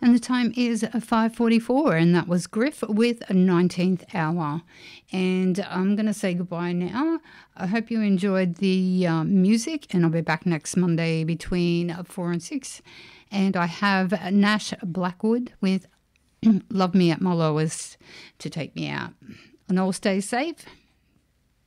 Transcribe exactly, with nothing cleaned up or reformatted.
And the time is five forty-four, and that was Griff with nineteenth Hour. And I'm going to say goodbye now. I hope you enjoyed the um, music, and I'll be back next Monday between four and six. And I have Nash Blackwood with Love Me at My Lowest to take me out. And all stay safe.